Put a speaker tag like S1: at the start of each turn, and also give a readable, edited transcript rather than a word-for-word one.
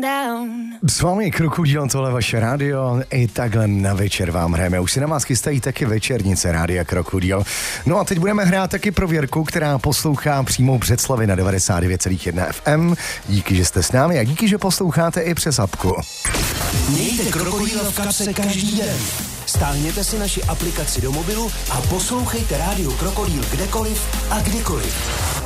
S1: S vámi Krokodýl, tohle vaše rádio, i takhle na večer vám hrajeme. Už si na vás chystají taky večernice Rádia Krokodýl. No a teď budeme hrát taky pro Věrku, která poslouchá přímo Břeclavi na 99,1 FM. Díky, že jste s námi a díky, že posloucháte i přes apku.
S2: Mějte Krokodýla v kapse každý den. Stáhněte si naši aplikaci do mobilu a poslouchejte Rádio Krokodýl kdekoliv a kdykoliv.